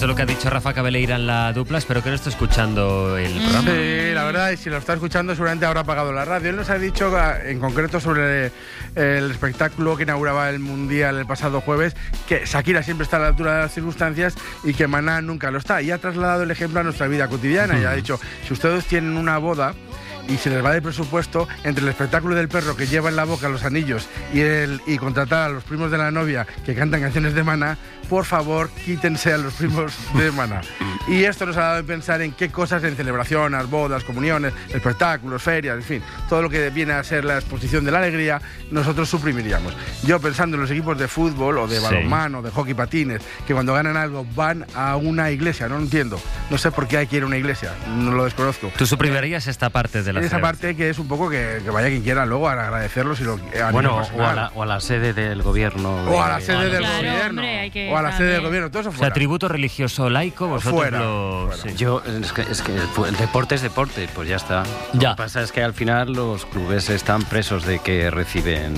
visto lo que ha dicho Rafa Cabeleira en la dupla, espero que no esté escuchando el programa. Sí, la verdad, y si lo está escuchando seguramente habrá apagado la radio. Él nos ha dicho en concreto sobre el espectáculo que inauguraba el Mundial el pasado jueves, que Shakira siempre está a la altura de las circunstancias y que Maná nunca lo está. Y ha trasladado el ejemplo a nuestra vida cotidiana y ha dicho, si ustedes tienen una boda y se les va de presupuesto, entre el espectáculo del perro que lleva en la boca los anillos y contratar a los primos de la novia que cantan canciones de Maná, por favor, quítense a los primos de Maná. Y esto nos ha dado a pensar en qué cosas en celebraciones, bodas, comuniones, espectáculos, ferias, en fin, todo lo que viene a ser la exposición de la alegría, nosotros suprimiríamos. Yo pensando en los equipos de fútbol o de balonmano, de hockey patines, que cuando ganan algo van a una iglesia, no lo entiendo. No sé por qué hay que ir a una iglesia, no lo desconozco. ¿Tú suprimirías esta parte de la esa parte que es un poco que vaya quien quiera luego a agradecerlo si lo bueno, o a la sede del gobierno. O a la sede del gobierno. Hombre, o a la sede del gobierno, todo eso fuera. O sea, tributo religioso laico, vosotros fuera. Sí. Yo, es que el deporte es deporte, pues ya está. Ya. Lo que pasa es que al final los clubes están presos de que reciben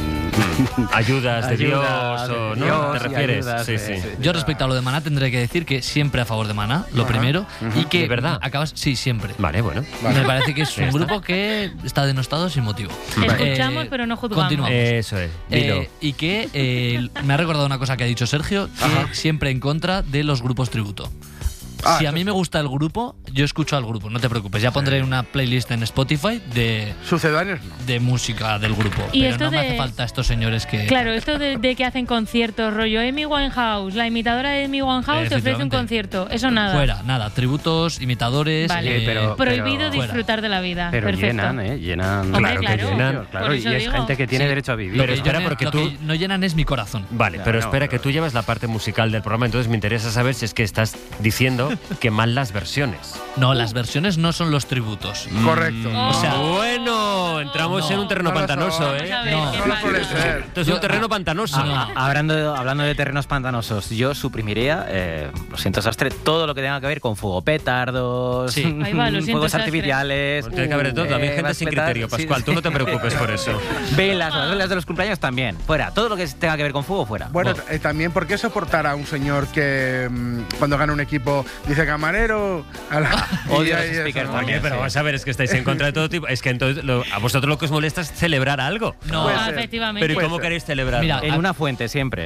ayudas de Dios, o de ¿no? Dios ¿Te refieres? ayudas, Sí, sí. Yo respecto a lo de Maná tendré que decir que siempre a favor de Maná, lo primero, y que ¿De verdad? acabas, sí, siempre. Vale, bueno. Me parece que es un grupo que está denostado sin motivo. Escuchamos, pero no juzgamos. Continuamos. Eso es. Dilo. Y que me ha recordado una cosa que ha dicho Sergio, que siempre en contra de los grupos tributo. Si a mí me gusta el grupo, yo escucho al grupo, no te preocupes. Ya pondré una playlist en Spotify sucedáneos, no. de música del grupo. Y pero esto no me hace falta estos señores que... Claro, esto de que hacen conciertos, rollo Amy Winehouse, la imitadora de Amy Winehouse te ofrece un concierto. Eso nada. Fuera, nada. Tributos, imitadores... Vale, prohibido pero disfrutar de la vida. Pero perfecto. llenan. Hombre, Claro que llenan. Claro, y es gente que tiene derecho a vivir. Pero espera, porque lo tú... que no llenan es mi corazón. Vale, pero espera, que tú llevas la parte musical del programa, entonces me interesa saber si es que estás diciendo que mal las versiones. No, las versiones no son los tributos. Correcto. O sea, Bueno, entramos en un terreno pantanoso, ¿eh? No, No lo suele ser. Entonces un terreno pantanoso. Hablando de terrenos pantanosos, yo suprimiría, lo siento, Sastre, todo lo que tenga que ver con fuego petardos, Sí. Ahí va, lo siento, fuegos Sastre. artificiales. Bueno, tiene que haber de todo, también gente sin criterio, Pascual, tú no te preocupes por eso. Velas, las velas de los cumpleaños también, fuera. Todo lo que tenga que ver con fuego, fuera. Bueno, también, ¿por qué soportar a un señor que cuando gana un equipo dice camarero? Odio los speakers Oye, también, pero sí. vamos a ver, es que estáis en contra de todo tipo. Es que entonces a vosotros lo que os molesta es celebrar algo. no. Efectivamente. Pero ¿y cómo ser. queréis celebrar? Mira, En una fuente siempre.